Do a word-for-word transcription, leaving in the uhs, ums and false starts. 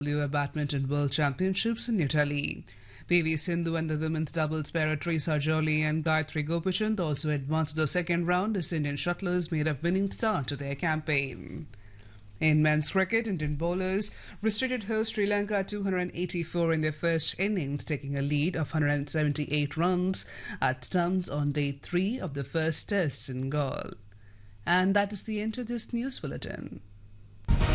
W A Badminton World Championships in New Delhi. P V Sindhu and the women's doubles pair Teresa Jolie and Gayatri Gopichand also advanced to the second round as Indian shuttlers made a winning start to their campaign. In men's cricket, Indian bowlers restricted host Sri Lanka two hundred eighty-four in their first innings, taking a lead of one hundred seventy-eight runs at stumps on day three of the first test in Galle. And that is the end of this news bulletin.